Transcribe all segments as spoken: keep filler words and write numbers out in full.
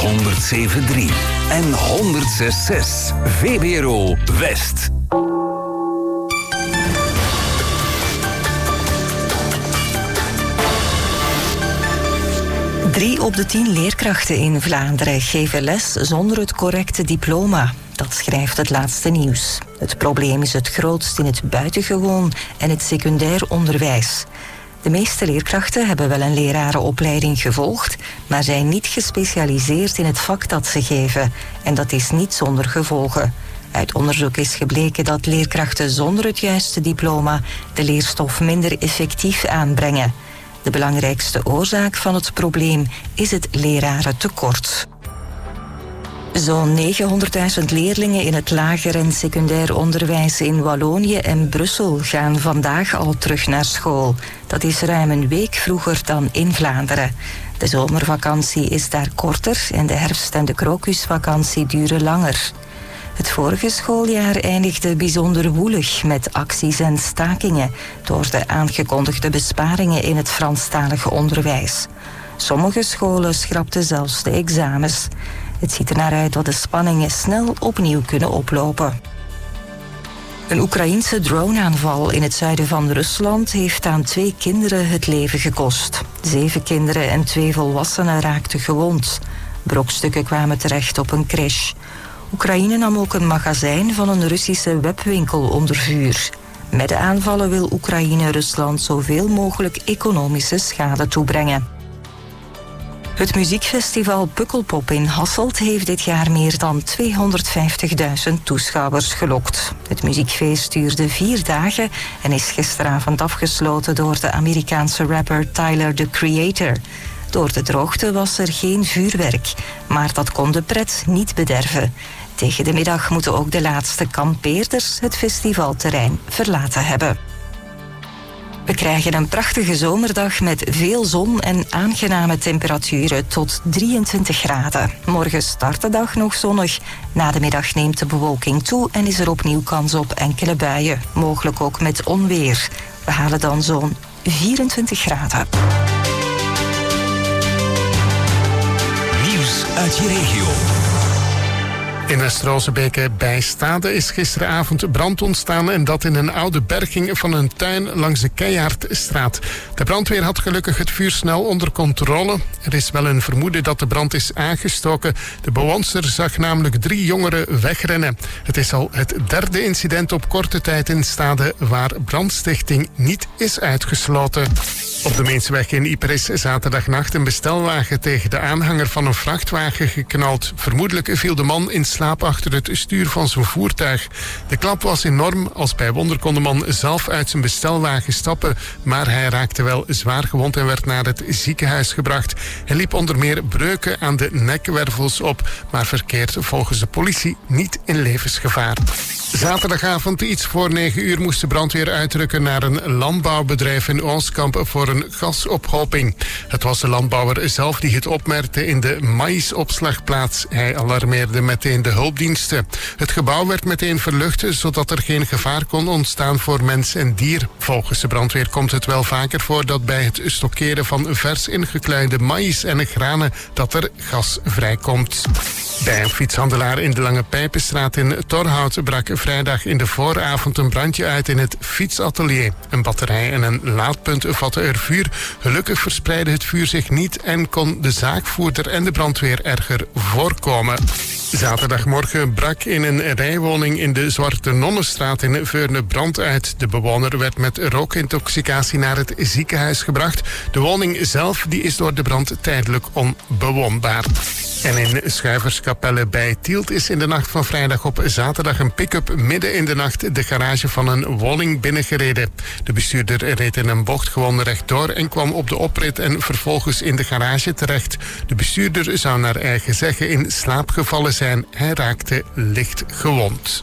honderd zeven komma drie en honderd zes komma zes. V B R O West. Drie op de tien leerkrachten in Vlaanderen geven les zonder het correcte diploma. Dat schrijft het laatste nieuws. Het probleem is het grootst in het buitengewoon en het secundair onderwijs. De meeste leerkrachten hebben wel een lerarenopleiding gevolgd, maar zijn niet gespecialiseerd in het vak dat ze geven. En dat is niet zonder gevolgen. Uit onderzoek is gebleken dat leerkrachten zonder het juiste diploma de leerstof minder effectief aanbrengen. De belangrijkste oorzaak van het probleem is het lerarentekort. Zo'n negenhonderdduizend leerlingen in het lager en secundair onderwijs in Wallonië en Brussel gaan vandaag al terug naar school. Dat is ruim een week vroeger dan in Vlaanderen. De zomervakantie is daar korter en de herfst- en de krokusvakantie duren langer. Het vorige schooljaar eindigde bijzonder woelig met acties en stakingen door de aangekondigde besparingen in het Franstalige onderwijs. Sommige scholen schrapten zelfs de examens. Het ziet er naar uit dat de spanningen snel opnieuw kunnen oplopen. Een Oekraïense droneaanval in het zuiden van Rusland heeft aan twee kinderen het leven gekost. Zeven kinderen en twee volwassenen raakten gewond. Brokstukken kwamen terecht op een crash. Oekraïne nam ook een magazijn van een Russische webwinkel onder vuur. Met de aanvallen wil Oekraïne Rusland zoveel mogelijk economische schade toebrengen. Het muziekfestival Pukkelpop in Hasselt heeft dit jaar meer dan tweehonderdvijftigduizend toeschouwers gelokt. Het muziekfeest duurde vier dagen en is gisteravond afgesloten door de Amerikaanse rapper Tyler, the Creator. Door de droogte was er geen vuurwerk, maar dat kon de pret niet bederven. Tegen de middag moeten ook de laatste kampeerders het festivalterrein verlaten hebben. We krijgen een prachtige zomerdag met veel zon en aangename temperaturen tot drieëntwintig graden. Morgen start de dag nog zonnig. Na de middag neemt de bewolking toe en is er opnieuw kans op enkele buien. Mogelijk ook met onweer. We halen dan zo'n vierentwintig graden. Nieuws uit je regio. In West-Rozebeke bij Stade is gisteravond brand ontstaan en dat in een oude berging van een tuin langs de Keijaardstraat. De brandweer had gelukkig het vuur snel onder controle. Er is wel een vermoeden dat de brand is aangestoken. De bewoonster zag namelijk drie jongeren wegrennen. Het is al het derde incident op korte tijd in Stade waar brandstichting niet is uitgesloten. Op de Meenseweg in Ieper is zaterdagnacht een bestelwagen tegen de aanhanger van een vrachtwagen geknald. Vermoedelijk viel de man in slaap achter het stuur van zijn voertuig. De klap was enorm. Als bij wonder kon de man zelf uit zijn bestelwagen stappen, maar hij raakte wel zwaar gewond en werd naar het ziekenhuis gebracht. Hij liep onder meer breuken aan de nekwervels op, maar verkeert volgens de politie niet in levensgevaar. Zaterdagavond iets voor negen uur moest de brandweer uitrukken naar een landbouwbedrijf in Oostkamp voor een gasophoping. Het was de landbouwer zelf die het opmerkte in de maïsopslagplaats. Hij alarmeerde meteen de hulpdiensten. Het gebouw werd meteen verlucht, zodat er geen gevaar kon ontstaan voor mens en dier. Volgens de brandweer komt het wel vaker voor dat bij het stockeren van vers ingekleinde maïs en granen dat er gas vrijkomt. Bij een fietshandelaar in de Lange Pijpenstraat in Torhout brak vrijdag in de vooravond een brandje uit in het fietsatelier. Een batterij en een laadpunt vatten er vuur. Gelukkig verspreidde het vuur zich niet en kon de zaakvoerder en de brandweer erger voorkomen. Zaterdagmorgen brak in een rijwoning in de Zwarte Nonnenstraat in Veurne brand uit. De bewoner werd met rookintoxicatie naar het ziekenhuis gebracht. De woning zelf die is door de brand tijdelijk onbewoonbaar. En in Schuiverskapelle bij Tielt is in de nacht van vrijdag op zaterdag een pick-up midden in de nacht de garage van een woning binnengereden. De bestuurder reed in een bocht gewoon rechtdoor en kwam op de oprit en vervolgens in de garage terecht. De bestuurder zou naar eigen zeggen in slaap gevallen zijn. Hij raakte licht gewond.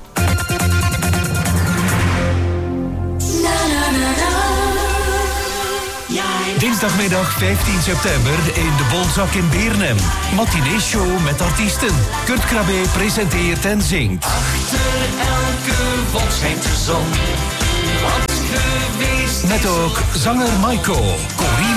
Dinsdagmiddag vijftien september in de Bolzak in Beernem. Matinee-show met artiesten. Kurt Krabbe presenteert en zingt. Achter elke wolk schijnt de zon. Wat geweest. Met ook zanger Maiko, Corine